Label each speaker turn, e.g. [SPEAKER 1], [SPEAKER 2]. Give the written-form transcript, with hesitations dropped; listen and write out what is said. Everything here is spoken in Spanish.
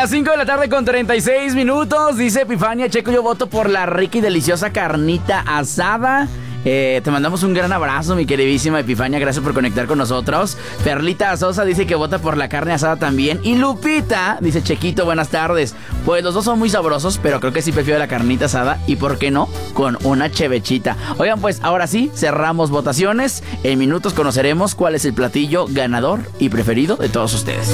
[SPEAKER 1] Las 5 de la tarde con 36 minutos. Dice Epifania Checo, yo voto por la rica y deliciosa carnita asada. Te mandamos un gran abrazo, mi queridísima Epifania. Gracias por conectar con nosotros. Perlita Sosa dice que vota por la carne asada también. Y Lupita dice, Chequito, buenas tardes. Pues los dos son muy sabrosos, pero creo que sí prefiero la carnita asada. Y por qué no, con una chevechita. Oigan, pues ahora sí, cerramos votaciones. En minutos conoceremos cuál es el platillo ganador y preferido de todos ustedes.